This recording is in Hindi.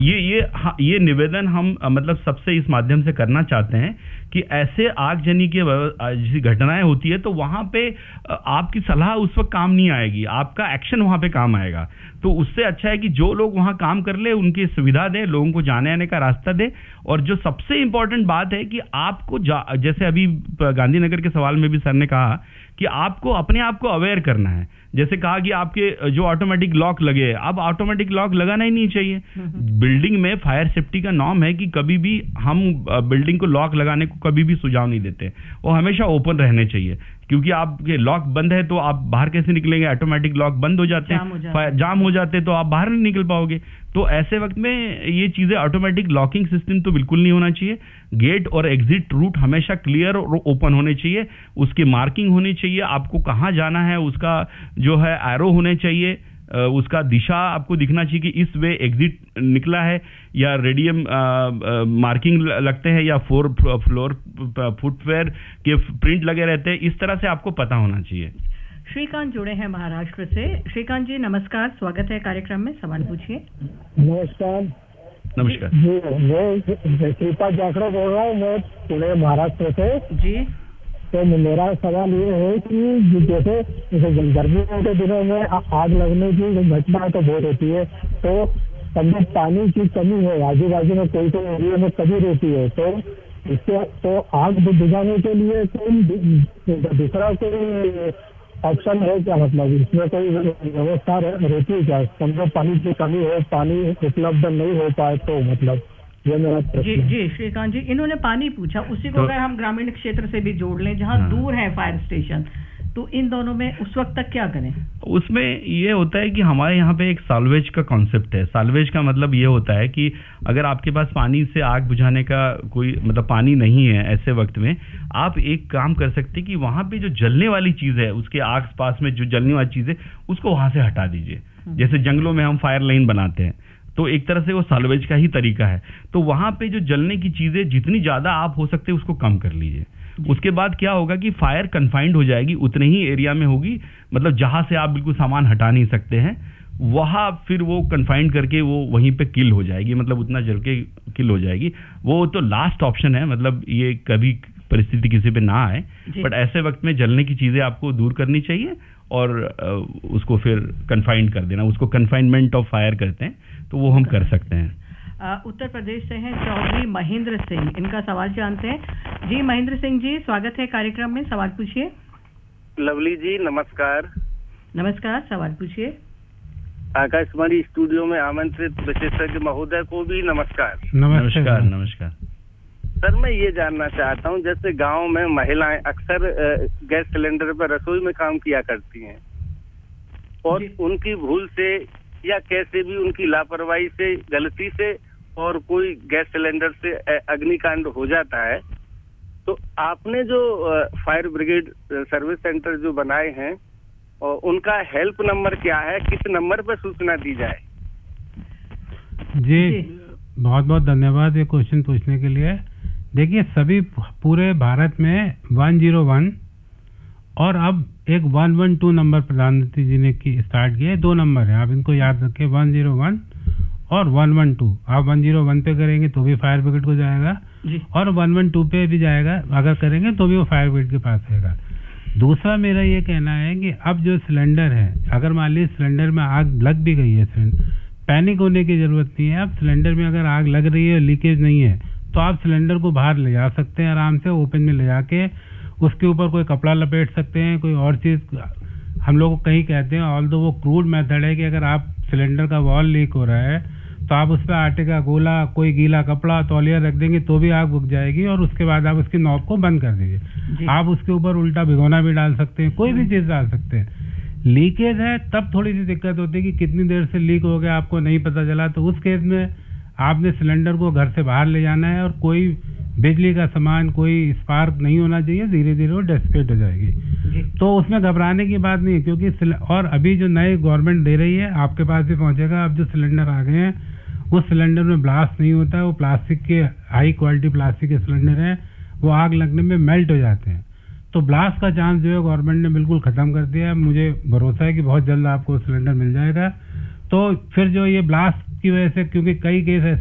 हाँ, ये निवेदन हम मतलब सबसे इस माध्यम से करना चाहते हैं कि ऐसे आगजनी की जैसी घटनाएं होती है तो वहां पे आपकी सलाह उस वक्त काम नहीं आएगी, आपका एक्शन वहां पे काम आएगा। तो उससे अच्छा है कि जो लोग वहां काम कर ले उनकी सुविधा दे, लोगों को जाने आने का रास्ता दे। और जो सबसे इंपॉर्टेंट बात है कि आपको जैसे अभी गांधीनगर के सवाल में भी सर ने कहा कि आपको अपने आप को अवेयर करना है। जैसे कहा कि आपके जो ऑटोमेटिक लॉक लगे, अब ऑटोमेटिक लॉक लगाना ही नहीं चाहिए। बिल्डिंग में फायर सेफ्टी का नॉर्म है कि कभी भी हम बिल्डिंग को लॉक लगाने को कभी भी सुझाव नहीं देते, वो हमेशा ओपन रहने चाहिए। क्योंकि आपके लॉक बंद है तो आप बाहर कैसे निकलेंगे? ऑटोमेटिक लॉक बंद हो जाते हैं, जाम हो जाते हैं तो आप बाहर नहीं निकल पाओगे। तो ऐसे वक्त में ये चीजें, ऑटोमेटिक लॉकिंग सिस्टम तो बिल्कुल नहीं होना चाहिए। गेट और एग्जिट रूट हमेशा क्लियर और ओपन होने चाहिए, उसकी मार्किंग होनी चाहिए, आपको कहाँ जाना है उसका जो है एरो होने चाहिए, उसका दिशा आपको दिखना चाहिए कि इस वे एग्जिट निकला है, या रेडियम मार्किंग लगते हैं, या फ्लोर फुटवेयर के प्रिंट लगे रहते हैं। इस तरह से आपको पता होना चाहिए। श्रीकांत जुड़े हैं महाराष्ट्र से। श्रीकांत जी नमस्कार, स्वागत है कार्यक्रम में, सवाल पूछिए। नमस्कार। नमस्कार जी, मैं श्रीपाद जाखड़ा बोल रहा हूँ, मैं पुणे महाराष्ट्र से जी। तो मेरा सवाल ये है कि जैसे गर्मियों के दिनों में आग लगने की घटना तो बहुत होती है, तो कभी पानी की कमी है, आजू बाजू में कोई एरिया में कमी रहती है, तो इससे तो आग बुझाने के लिए कोई दूसरा कोई ऑप्शन है क्या? मतलब इसमें कोई व्यवस्था रहती है क्या? समझो पानी की कमी है, पानी उपलब्ध नहीं हो पाए तो मतलब ये मेरा जी श्रीकांत जी, इन्होंने पानी पूछा, उसी को अगर हम ग्रामीण क्षेत्र से भी जोड़ लें जहाँ दूर है फायर स्टेशन, तो इन दोनों में उस वक्त तक क्या करें? उसमें ये होता है कि हमारे यहाँ पे एक साल्वेज का कॉन्सेप्ट है। साल्वेज का मतलब ये होता है कि अगर आपके पास पानी से आग बुझाने का कोई मतलब पानी नहीं है, ऐसे वक्त में आप एक काम कर सकते हैं कि वहां पे जो जलने वाली चीज है, उसके आस पास में जो जलने वाली चीज है उसको वहां से हटा दीजिए। जैसे जंगलों में हम फायर लाइन बनाते हैं, तो एक तरह से वो साल्वेज का ही तरीका है। तो वहां पे जो जलने की चीजें जितनी ज्यादा आप हो सकते हैं उसको कम कर लीजिए। उसके बाद क्या होगा कि फायर कन्फाइंड हो जाएगी, उतने ही एरिया में होगी, मतलब जहां से आप बिल्कुल सामान हटा नहीं सकते हैं वहां फिर वो कन्फाइंड करके वो वहीं पे किल हो जाएगी, मतलब उतना जल के किल हो जाएगी। वो तो लास्ट ऑप्शन है, मतलब ये कभी परिस्थिति किसी पे ना आए, बट ऐसे वक्त में जलने की चीजें आपको दूर करनी चाहिए और उसको फिर कन्फाइंड कर देना, उसको कन्फाइनमेंट ऑफ फायर कहते हैं, तो वो हम कर सकते हैं। उत्तर प्रदेश से हैं चौधरी महेंद्र सिंह, इनका सवाल जानते हैं। जी महेंद्र सिंह जी, स्वागत है कार्यक्रम में, सवाल पूछिए। लवली जी नमस्कार। नमस्कार, सवाल पूछिए। आकाशवाणी स्टूडियो में आमंत्रित विशेषज्ञ महोदय को भी नमस्कार। नमस्कार। नमस्कार सर, मैं ये जानना चाहता हूँ, जैसे गांव में महिलाएं अक्सर गैस सिलेंडर पर रसोई में काम किया करती हैं और उनकी भूल से या कैसे भी उनकी लापरवाही से, गलती से और कोई गैस सिलेंडर से अग्निकांड हो जाता है, तो आपने जो फायर ब्रिगेड सर्विस सेंटर जो बनाए हैं और उनका हेल्प नंबर क्या है, किस नंबर पर सूचना दी जाए? जी बहुत बहुत धन्यवाद ये क्वेश्चन पूछने के लिए। देखिए, सभी पूरे भारत में 101 और अब एक 112 नंबर प्रधानमंत्री जी ने स्टार्ट किए। 2 नंबर है, आप इनको याद रखें, 101 और 112। आप 101 पे करेंगे तो भी फायर ब्रिगेड को जाएगा और 112 पे भी जाएगा, अगर करेंगे तो भी वो फायर ब्रिगेड के पास आएगा। दूसरा मेरा ये कहना है कि अब जो सिलेंडर है, अगर मान लीजिए सिलेंडर में आग लग भी गई है, पैनिक होने की जरूरत नहीं है। अब सिलेंडर में अगर आग लग रही है, लीकेज नहीं है, तो आप सिलेंडर को बाहर ले जा सकते हैं, आराम से ओपन में ले जाके उसके ऊपर कोई कपड़ा लपेट सकते हैं, कोई और चीज़ हम लोग कहीं कहते हैं, ऑल्दो वो क्रूड मेथड है कि अगर आप सिलेंडर का वॉल लीक हो रहा है तो आप उस पर आटे का गोला, कोई गीला कपड़ा, तौलिया रख देंगे तो भी आग बुझ जाएगी और उसके बाद आप उसकी नॉब को बंद कर दीजिए। आप उसके ऊपर उल्टा भिगोना भी डाल सकते हैं, कोई भी चीज़ डाल सकते हैं। लीकेज है तब थोड़ी सी दिक्कत होती है कि कितनी देर से लीक हो गया आपको नहीं पता चला, तो उस केस में आपने सिलेंडर को घर से बाहर ले जाना है और कोई बिजली का सामान, कोई स्पार्क नहीं होना चाहिए, धीरे धीरे वो डेस्पेट हो जाएगी। तो उसमें घबराने की बात नहीं है, क्योंकि और अभी जो नए गवर्नमेंट दे रही है आपके पास भी पहुंचेगा। अब जो सिलेंडर आ गए हैं उस सिलेंडर में ब्लास्ट नहीं होता है, वो प्लास्टिक के, हाई क्वालिटी प्लास्टिक के सिलेंडर हैं, वो आग लगने में मेल्ट हो जाते हैं। तो ब्लास्ट का चांस जो है गवर्नमेंट ने बिल्कुल ख़त्म कर दिया है। मुझे भरोसा है कि बहुत जल्द आपको सिलेंडर मिल जाएगा। तो फिर जो ये ब्लास्ट उसकी वजह से, क्योंकि कई केस